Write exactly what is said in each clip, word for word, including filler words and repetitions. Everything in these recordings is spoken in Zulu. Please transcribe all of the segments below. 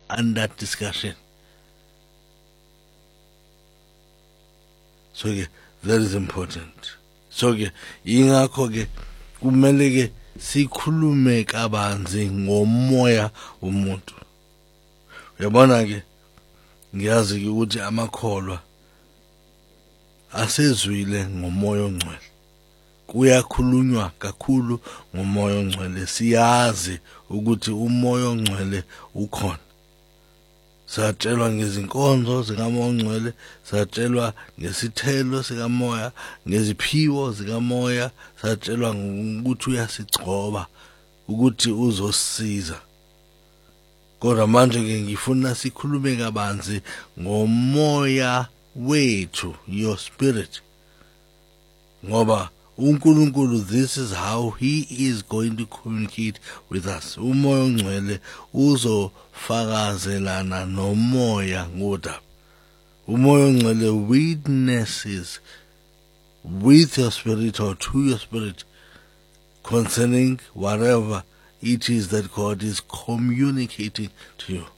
under discussion. So ke that is important. So ke ingakho ke kumele ke sikhulume kabanzi ngomoya womuntu. Uyabona ke ngiyazi ke ukuthi amakholwa asezwile ngomoya ongcwele. Kuyakhulunywa kakhulu ngomoya ongcwele, siyazi ukuthi umoya ongcwele ukhona. Satshelwa ngezinkonzo zikamoya ongcwele, satshelwa ngesithelo sikamoya, ngeziphiwo zikamoya, satshelwa ukuthi uyasigcoba ukuthi uzosiza. Kodwa manje ke ngifuna sikhulume kabanzi ngomoya wethu, your spirit. Ngoba uNkulunkulu, this is how he is going to communicate with us. Umoya ongcwele uzofakazelana nomoya ngodaba. Umoya ongcwele witnesses with your spirit or to your spirit concerning whatever it is that God is communicating to you.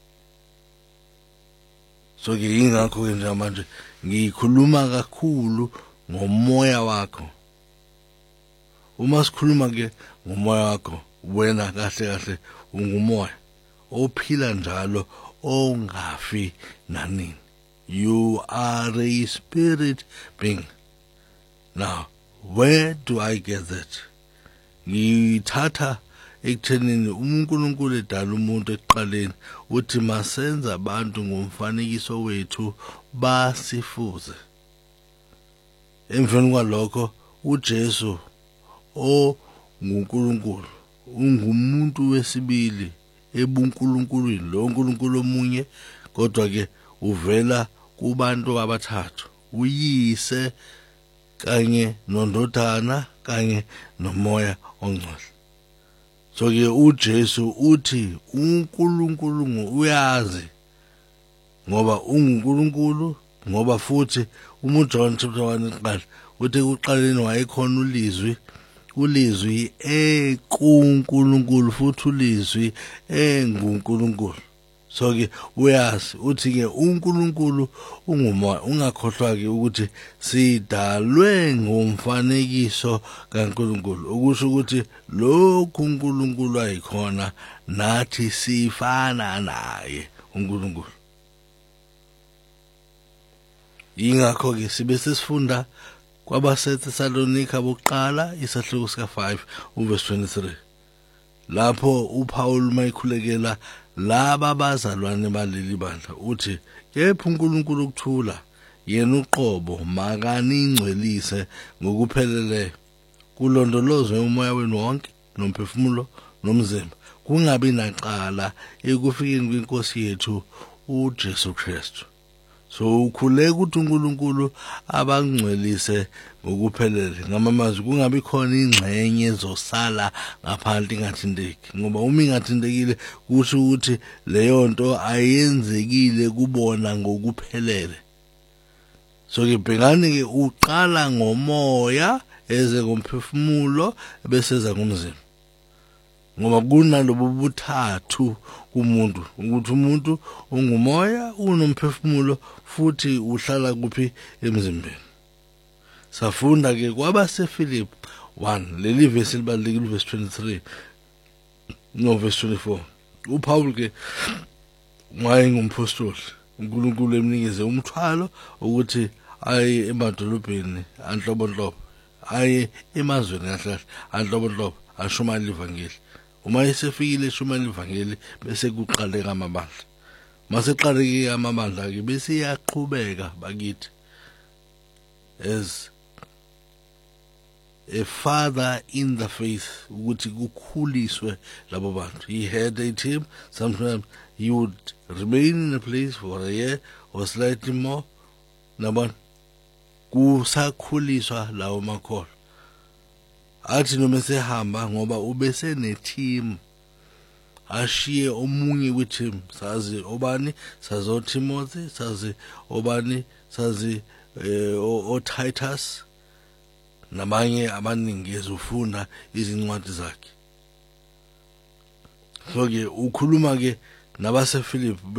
So ke ingakho ke njengamanje ngikhuluma kakhulu ngomoya wakho. Uma sikhuluma ke ngomoya wakho, wena kahle kahle ungumoya ophila njalo ongafi nanini. You are a spirit being. Now, where do I get that? Ngithatha ekuthenini uNkulunkulu edala umuntu ekuqaleni uthi masenza abantu ngomfanekiso wethu basifuze. Emveni kwalokho uJesu o nguNkulunkulu ungumuntu wesibili ebuNkulunkulwini, lo uNkulunkulu omunye kodwa ke uvela kubantu abathathu, uyise kanye nondodana kanye nomoya ongcwele. So ke uJesu uthi uNkulunkulu uyazi ngoba unguNkulunkulu, ngoba futhi uma John chapter one iqala uthi kuqaleni wayekhona ulizwi, ulizwi ekuNkulunkulu futhi ulizwi enguNkulunkulu. So ke uyazi uthi ke uNkulunkulu ungumoya. Ungakhohlwa ke ukuthi sidalwe ngomfanekiso kaNkulunkulu, okusho ukuthi lokhu uNkulunkulu ayikhona nathi sifana naye uNkulunkulu. Ingakho ke sibe sesifunda kwabaseThesalonika bokuqala isahluko sika five uverse twenty-three. Lapho uPaul mayikhulekela laba bazalwane baleli bandla uthi kepha uNkulunkulu ukuthula yena uqobo makaningcwelise ngokupheleleyo, kulondolozwe umoya wenu wonke nomphefumulo nomzimba, kungabi naqala ekufikeni kwenkosi yethu uJesu Kristu. So ukhuleka ukuthi uNkulunkulu abangcwelise ngokuphelele, ngamamazwi kungabi khona ingxenye ezosala ngaphandle ingathindeki, ngoba uma ingathintekile kusho ukuthi leyo nto ayenzekile kubona ngokuphelele. So ke bhekani ke uqala ngomoya eze ngomphefumulo bese eza ngomzimba, ngoba kunalobo buthathu kumuntu, ukuthi umuntu ungumoya unomphefumulo futhi uhlala kuphi emzimbeni. Safunda ke kwabaseFilipi one leli verse libalekile verse twenty-three no verse twenty-four. uPaul ke wayengumpostoli, uNkulunkulu emnikeze umthwalo ukuthi aye emadolobheni anhlobonhlobo, aye emazweni kahle anhlobonhlobo ashumayela ivangeli. Uma esefikile eshumayela ivangeli bese kuqaleka amabandla. Mase qaleke amabandla ke bese iyaqhubeka bakithi as a father in the faith ukuthi kukhuliswe labo bantu. He had a team. Sometimes he would remain in a place for a year or slightly more. Nabona kusakhuliswa lawo makholwa. Athi noma sehamba ngoba ubese ne team, ashiye omunye weteam, sazi obani, sazi oTimothy, sazi obani, sazi eh, o Titus nabanye abaningi ezofunda izincwadi zakhe. So ke ukhuluma ke nabaseFilipi